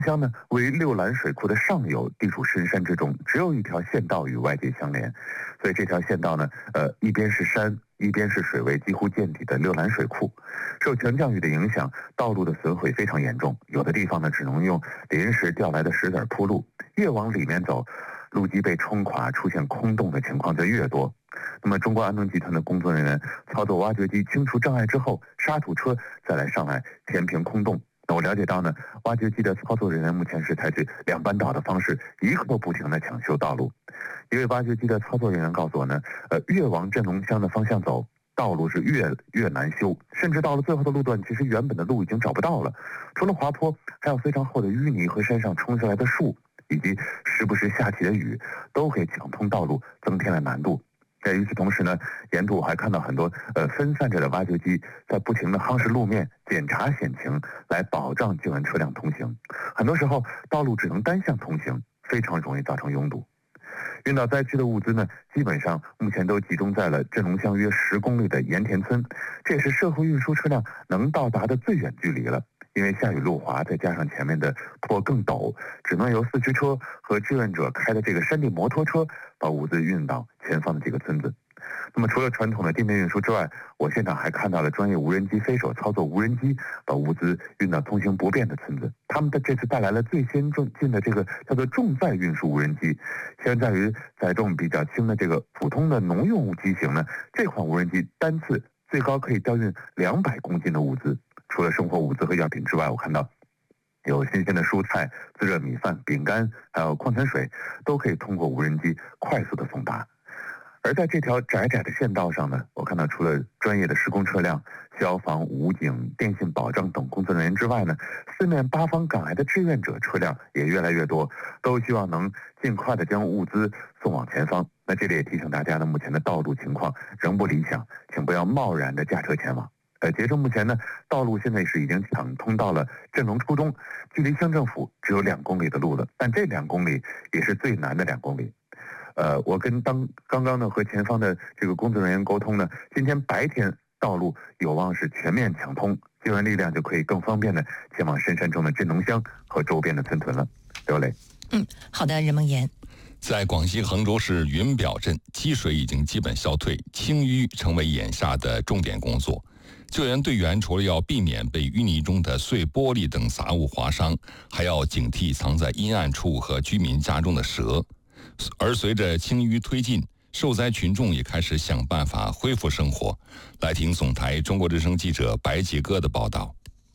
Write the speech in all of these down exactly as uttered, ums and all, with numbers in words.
乡呢为六兰水库的上游，地处深山之中，只有一条县道与外界相连，所以这条县道呢，呃，一边是山，一边是水位几乎见底的六兰水库。受强降雨的影响，道路的损毁非常严重，有的地方呢只能用临时调来的石子铺路，越往里面走，路基被冲垮，出现空洞的情况就越多。那么，中国安农集团的工作人员操作挖掘机清除障碍之后，沙土车再来上来填平空洞。那我了解到呢，挖掘机的操作人员目前是采取两班倒的方式，一刻不停地抢修道路。一位挖掘机的操作人员告诉我呢，呃，越往镇龙乡的方向走，道路是越越难修，甚至到了最后的路段，其实原本的路已经找不到了。除了滑坡，还有非常厚的淤泥和山上冲下来的树，以及时不时下起的雨，都给抢通道路增添了难度。在与此同时呢，沿途我还看到很多呃分散着的挖掘机在不停地夯实路面、检查险情，来保障救援车辆通行。很多时候，道路只能单向通行，非常容易造成拥堵。运到灾区的物资呢，基本上目前都集中在了镇龙乡约十公里的盐田村，这也是社会运输车辆能到达的最远距离了。因为下雨路滑，再加上前面的坡更陡，只能由四驱车和志愿者开的这个山地摩托车把物资运到前方的这个村子。那么除了传统的地面运输之外，我现场还看到了专业无人机飞手操作无人机把物资运到通行不便的村子。他们的这次带来了最先进的这个叫做重载运输无人机，相较于载重比较轻的这个普通的农用物机型呢，这款无人机单次最高可以调运两百公斤的物资。除了生活物资和药品之外，我看到有新鲜的蔬菜、自热米饭、饼干，还有矿泉水，都可以通过无人机快速的送达。而在这条窄窄的县道上呢，我看到除了专业的施工车辆、消防、武警、电信保障等工作人员之外呢，四面八方赶来的志愿者车辆也越来越多，都希望能尽快的将物资送往前方。那这里也提醒大家呢，目前的道路情况仍不理想，请不要贸然的驾车前往。呃，截至目前呢，道路现在是已经抢通到了镇龙初中，距离乡政府只有两公里的路了。但这两公里也是最难的两公里。呃，我跟当刚刚呢和前方的这个工作人员沟通呢，今天白天道路有望是全面抢通，救援力量就可以更方便的前往深山中的镇龙乡和周边的村屯了。刘磊， 嗯，好的，任梦岩。 在广西衡州市云表镇，积水已经基本消退，清淤成为眼下的重点工作。救援队员除了要避免被淤泥中的碎玻璃等杂物划伤，还要警惕藏在阴暗处和居民家中的蛇。而随着清淤推进，受灾群众也开始想办法恢复生活。来听总台中国之声记者白杰哥的报道。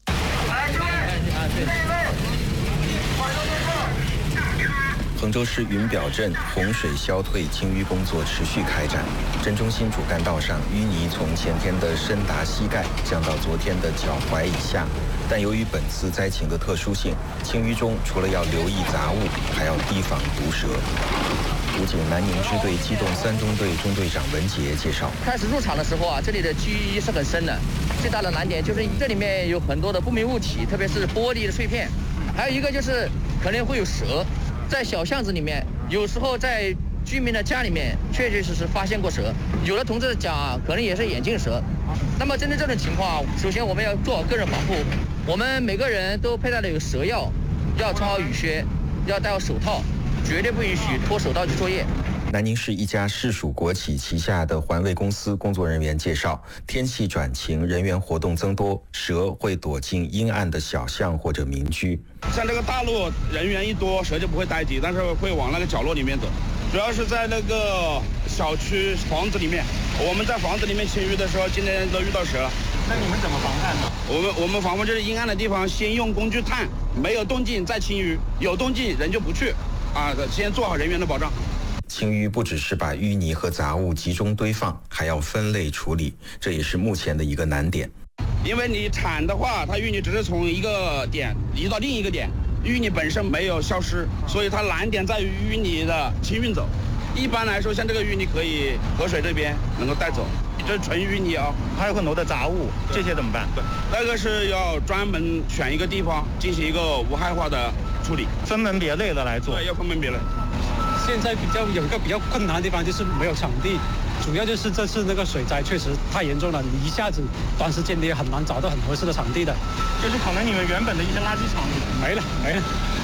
衡州市云表镇洪水消退，清淤工作持续开展。镇中心主干道上淤泥从前天的深达膝盖降到昨天的脚踝以下，但由于本次灾情的特殊性，清淤中除了要留意杂物，还要提防毒蛇。武警南宁支队机动三中队中队长文杰介绍， 开始入场的时候啊，这里的区域是很深的，最大的难点就是这里面有很多的不明物体，特别是玻璃的碎片，还有一个就是可能会有蛇。在小巷子里面，有时候在居民的家里面确确实实发现过蛇，有的同志讲啊，可能也是眼镜蛇。那么针对这种情况，首先我们要做好个人保护，我们每个人都佩戴了有蛇药，要穿好雨靴，要戴好手套，绝对不允许脱手套去作业。 南宁市一家市属国企旗下的环卫公司工作人员介绍，天气转晴，人员活动增多，蛇会躲进阴暗的小巷或者民居。 像这个大路人员一多，蛇就不会待机，但是会往那个角落里面走。主要是在那个小区房子里面，我们在房子里面清淤的时候，今天都遇到蛇了。 那你们怎么防范呢？ 我们我们防范就是阴暗的地方，先用工具探，没有动静再清淤，有动静人就不去，啊，先做好人员的保障。 清淤不只是把淤泥和杂物集中堆放，还要分类处理，这也是目前的一个难点。 因为你铲的话，它淤泥只是从一个点移到另一个点，淤泥本身没有消失，所以它难点在于淤泥的清运走。一般来说，像这个淤泥可以河水这边能够带走，这是纯淤泥啊。 还有很多的杂物，这些怎么办？ 对，那个是要专门选一个地方进行一个无害化的处理， 分门别类的来做。 对，要分门别类。 现在比较有一个比较困难的地方就是没有场地，主要就是这次那个水灾确实太严重了，你一下子短时间你也很难找到很合适的场地的， 就是可能你们原本的一些垃圾场没了没了。